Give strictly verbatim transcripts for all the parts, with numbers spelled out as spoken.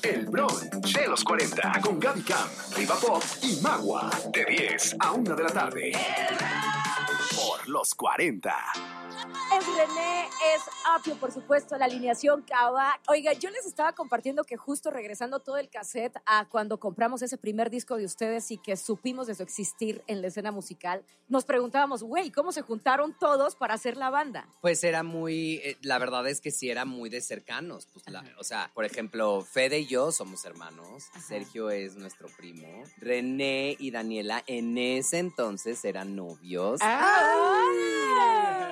El brunch de los cuarenta con Gaby Cam, Riva Pop y Magua. De diez a una de la tarde. Por los cuarenta. Es René, es Apio, por supuesto, la alineación Cava. Oiga, yo les estaba compartiendo que justo regresando todo el cassette a cuando compramos ese primer disco de ustedes y que supimos de su existir en la escena musical, nos preguntábamos, güey, ¿cómo se juntaron todos para hacer la banda? Pues era muy, eh, la verdad es que sí era muy de cercanos. Pues la, o sea, por ejemplo, Fede y yo somos hermanos, Ajá. Sergio es nuestro primo, René y Daniela en ese entonces eran novios. ¡Ah!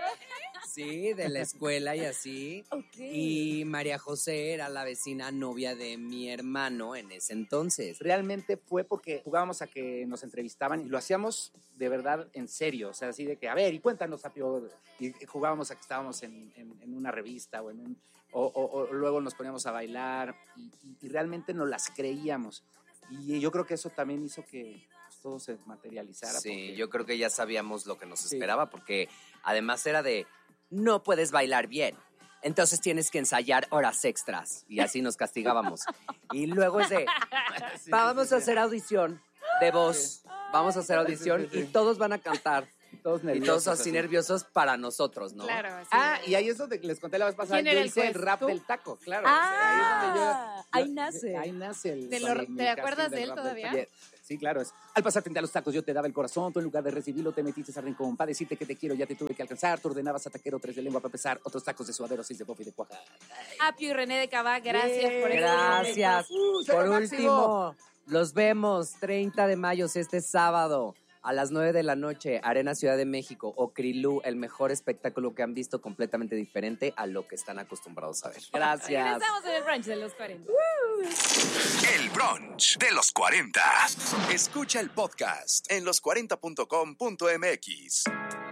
Sí, de la escuela y así. Okay. Y María José era la vecina novia de mi hermano en ese entonces. Realmente fue porque jugábamos a que nos entrevistaban y lo hacíamos de verdad en serio. O sea, así de que, a ver, y cuéntanos, Apio. Y jugábamos a que estábamos en, en, en una revista o en un... O, o, o luego nos poníamos a bailar y, y, y realmente nos las creíamos. Y yo creo que eso también hizo que pues, todo se materializara. Sí, porque... yo creo que ya sabíamos lo que nos sí. esperaba porque además era de... No puedes bailar bien, entonces tienes que ensayar horas extras. Y así nos castigábamos. Y luego es de, sí, vamos sí, sí, a hacer audición de voz. Sí. Vamos a hacer audición sí, sí, sí. y todos van a cantar. Todos nerviosos. Y todos así, así nerviosos para nosotros, ¿no? Claro. Así ah, es. Y ahí es donde les conté la vez pasada. ¿Quién era yo el hice juez? el rap ¿Tú? del taco, claro. Ah, o sea, ahí, yo, ahí yo, nace. Ahí nace el... ¿Te, lo, ¿te acuerdas de él todavía? Sí, claro. Es. Al pasar frente a los tacos yo te daba el corazón, tú en lugar de recibirlo te metiste al rincón. Para decirte que te quiero ya te tuve que alcanzar. Tú ordenabas a taquero, tres de lengua para pesar, otros tacos de suadero, seis de bof y de cuaja. Apio y René de Cava, gracias yeah, por eso. Gracias. Uh, por último, los vemos treinta de mayo, este sábado. A las nueve de la noche, Arena Ciudad de México, Ocrilú, el mejor espectáculo que han visto, completamente diferente a lo que están acostumbrados a ver. Gracias. Regresamos en el brunch de los cuarenta. El brunch de los cuarenta. Escucha el podcast en los cuarenta punto com punto m x.